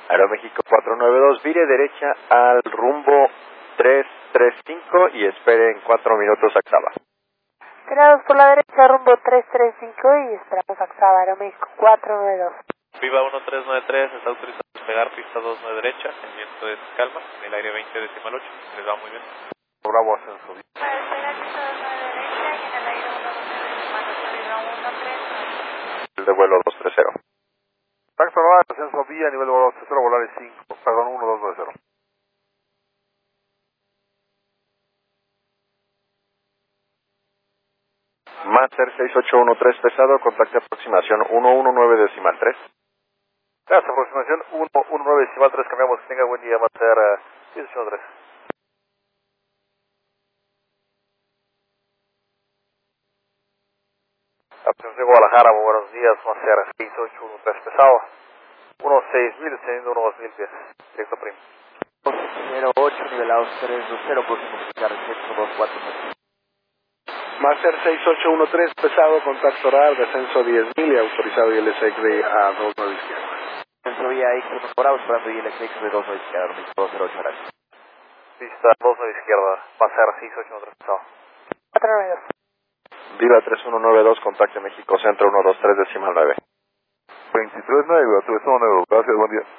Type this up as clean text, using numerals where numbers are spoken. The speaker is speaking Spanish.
Aeroméxico 492, vire derecha al rumbo 335 y espere en 4 minutos Axaba. Grados por la derecha, rumbo 335 y esperamos Axaba, Aeroméxico 492. Viva 1393, está autorizado a despegar pista 29 derecha, el viento es calma, el aire 20 decimal 8, les va muy bien. Bravo, ascenso 10. Para despegar pista 29 derecha y en el aire 12 decimal 8, Viva 130. El de vuelo 230. Taxi normal, ascenso vía, nivel de vuelo 30, volar 5, perdón, 1290. Master 6813 pesado, contacte aproximación 119 decimal 3. Gracias, aproximación 119 decimal 3, cambiamos, que tenga buen día, Master 6813. Atención Guadalajara, muy buenos días, Master 6813 pesado, 16.000, teniendo 2000 pies, directo prim. 08, nivelados 320, próximo fijar 249. Master 6813, pesado, contacto oral, descenso 10.000 y autorizado ILSX de a 29 izquierda. Descenso vía X1 Bravo, esperando ILSX de 29 izquierda, 208 horas. Pista 29 izquierda, Master 6813 pesado. 492. Viva 3192, contacte México Centro 123 decimal 9. 23.9, 319, gracias, buen día.